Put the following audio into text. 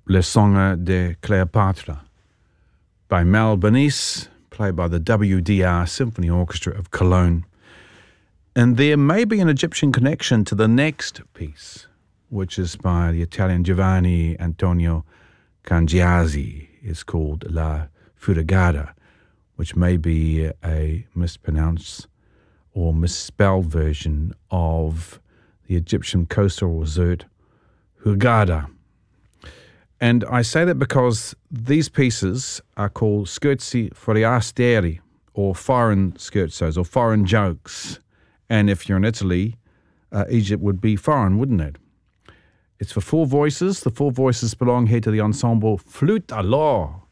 Le Songe de Cleopatra by Mel Bernice, played by the WDR Symphony Orchestra of Cologne. And there may be an Egyptian connection to the next piece, which is by the Italian Giovanni Antonio Cangiasi. It's called La Furigata, which may be a mispronounced or misspelled version of the Egyptian coastal resort Hurghada. And I say that because these pieces are called scherzi forastieri, or foreign scherzos, or foreign jokes. And if you're in Italy, Egypt would be foreign, wouldn't it? It's for four voices. The four voices belong here to the ensemble Flûte à l'Or.